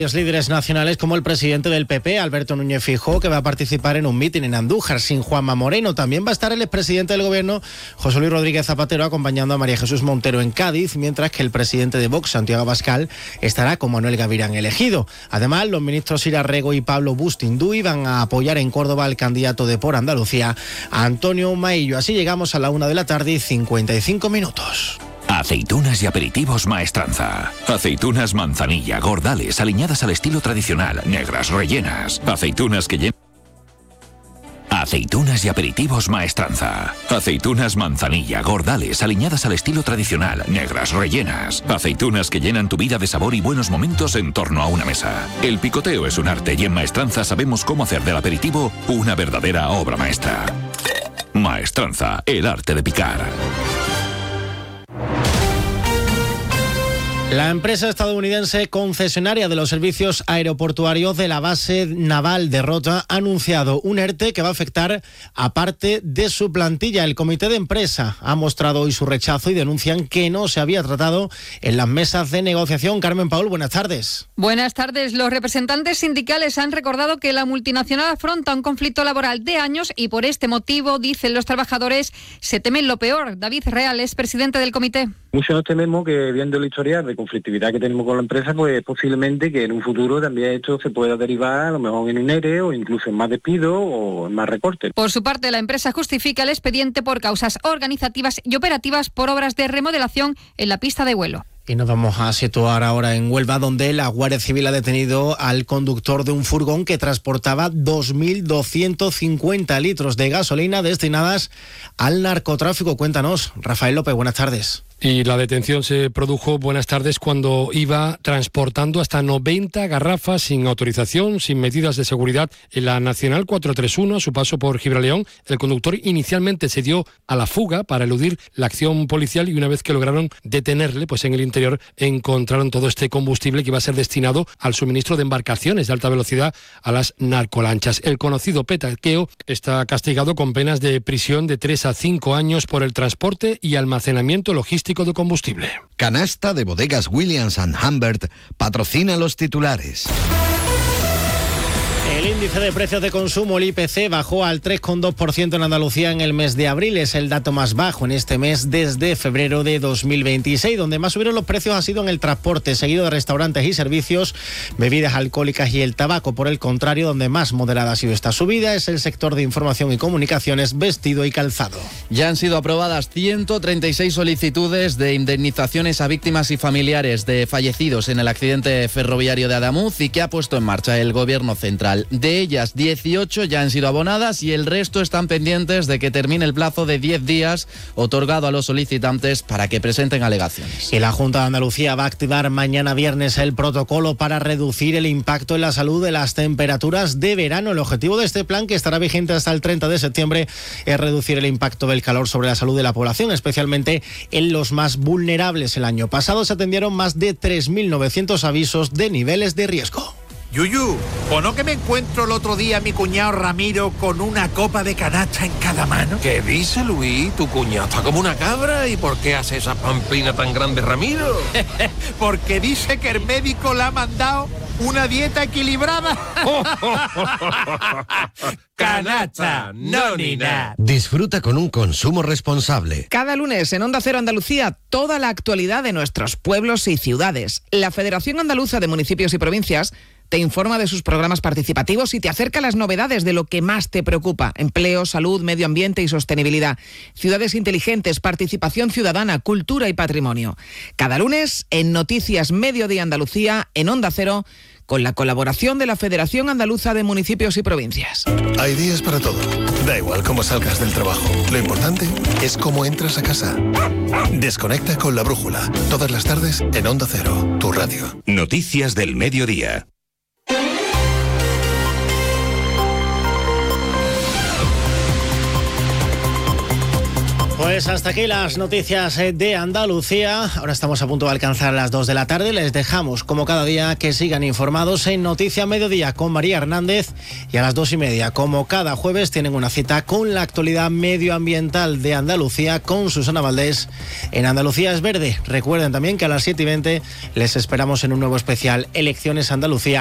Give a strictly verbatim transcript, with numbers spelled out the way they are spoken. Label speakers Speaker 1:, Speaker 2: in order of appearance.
Speaker 1: Los líderes nacionales como el presidente del P P, Alberto Núñez Feijóo, que va a participar en un mitin en Andújar sin Juanma Moreno. También va a estar el expresidente del gobierno, José Luis Rodríguez Zapatero, acompañando a María Jesús Montero en Cádiz, mientras que el presidente de Vox, Santiago Abascal, estará con Manuel Gavirán elegido. Además, los ministros Ira Rego y Pablo Bustinduy van a apoyar en Córdoba al candidato de Por Andalucía, Antonio Maillo. Así llegamos a la una de la tarde y cincuenta y cinco minutos.
Speaker 2: Aceitunas y aperitivos Maestranza. Aceitunas manzanilla, gordales, aliñadas al estilo tradicional, negras, rellenas. Aceitunas que llenan... Aceitunas y aperitivos Maestranza. Aceitunas manzanilla, gordales, aliñadas al estilo tradicional, negras, rellenas. Aceitunas que llenan tu vida de sabor y buenos momentos en torno a una mesa. El picoteo es un arte y en Maestranza sabemos cómo hacer del aperitivo una verdadera obra maestra. Maestranza, el arte de picar.
Speaker 1: La empresa estadounidense concesionaria de los servicios aeroportuarios de la base naval de Rota ha anunciado un ERTE que va a afectar a parte de su plantilla. El comité de empresa ha mostrado hoy su rechazo y denuncian que no se había tratado en las mesas de negociación. Carmen Paul, buenas tardes.
Speaker 3: Buenas tardes. Los representantes sindicales han recordado que la multinacional afronta un conflicto laboral de años y por este motivo, dicen los trabajadores, se temen lo peor. David Real es presidente del comité.
Speaker 4: Muchos nos tememos que, viendo el historial de conflictividad que tenemos con la empresa, pues posiblemente que en un futuro también esto se pueda derivar a lo mejor en un ERE o incluso en más despidos o en más recortes.
Speaker 3: Por su parte, la empresa justifica el expediente por causas organizativas y operativas por obras de remodelación en la pista de vuelo.
Speaker 1: Y nos vamos a situar ahora en Huelva, donde la Guardia Civil ha detenido al conductor de un furgón que transportaba dos mil doscientos cincuenta litros de gasolina destinadas al narcotráfico. Cuéntanos, Rafael López, buenas tardes.
Speaker 5: Y la detención se produjo, buenas tardes, cuando iba transportando hasta noventa garrafas sin autorización, sin medidas de seguridad en la Nacional cuatrocientos treinta y uno a su paso por Gibraleón. El conductor inicialmente se dio a la fuga para eludir la acción policial y una vez que lograron detenerle, pues en el interior encontraron todo este combustible que iba a ser destinado al suministro de embarcaciones de alta velocidad a las narcolanchas. El conocido petaqueo está castigado con penas de prisión de tres a cinco años por el transporte y almacenamiento logístico de combustible.
Speaker 6: Canasta de bodegas Williams and Humbert patrocina los titulares.
Speaker 1: El índice de precios de consumo, el I P C, bajó al tres coma dos por ciento en Andalucía en el mes de abril. Es el dato más bajo en este mes desde febrero de dos mil veintiséis. Donde más subieron los precios ha sido en el transporte, seguido de restaurantes y servicios, bebidas alcohólicas y el tabaco. Por el contrario, donde más moderada ha sido esta subida es el sector de información y comunicaciones, vestido y calzado.
Speaker 7: Ya han sido aprobadas ciento treinta y seis solicitudes de indemnizaciones a víctimas y familiares de fallecidos en el accidente ferroviario de Adamuz y que ha puesto en marcha el Gobierno central. De ellas, dieciocho ya han sido abonadas y el resto están pendientes de que termine el plazo de diez días otorgado a los solicitantes para que presenten alegaciones.
Speaker 1: Y la Junta de Andalucía va a activar mañana viernes el protocolo para reducir el impacto en la salud de las temperaturas de verano. El objetivo de este plan, que estará vigente hasta el treinta de septiembre, es reducir el impacto del calor sobre la salud de la población, especialmente en los más vulnerables. El año pasado se atendieron más de tres mil novecientos avisos de niveles de riesgo.
Speaker 8: Yuyu, ¿o no que me encuentro el otro día a mi cuñado Ramiro con una copa de canasta en cada mano?
Speaker 9: ¿Qué dice, Luis? Tu cuñado está como una cabra. ¿Y por qué hace esa pamplina tan grande, Ramiro?
Speaker 8: Porque dice que el médico le ha mandado una dieta equilibrada. Canasta, no ni nada.
Speaker 6: Disfruta con un consumo responsable.
Speaker 10: Cada lunes en Onda Cero Andalucía, toda la actualidad de nuestros pueblos y ciudades. La Federación Andaluza de Municipios y Provincias te informa de sus programas participativos y te acerca las novedades de lo que más te preocupa: empleo, salud, medio ambiente y sostenibilidad, ciudades inteligentes, participación ciudadana, cultura y patrimonio. Cada lunes en Noticias Mediodía Andalucía, en Onda Cero, con la colaboración de la Federación Andaluza de Municipios y Provincias.
Speaker 11: Hay días para todo. Da igual cómo salgas del trabajo. Lo importante es cómo entras a casa. Desconecta con La Brújula. Todas las tardes en Onda Cero, tu radio.
Speaker 2: Noticias del mediodía.
Speaker 1: Pues hasta aquí las noticias de Andalucía. Ahora estamos a punto de alcanzar las dos de la tarde. Les dejamos, como cada día, que sigan informados en Noticia Mediodía con María Hernández. Y a las dos y media, como cada jueves, tienen una cita con la actualidad medioambiental de Andalucía con Susana Valdés en Andalucía es Verde. Recuerden también que a las siete y veinte les esperamos en un nuevo especial Elecciones Andalucía.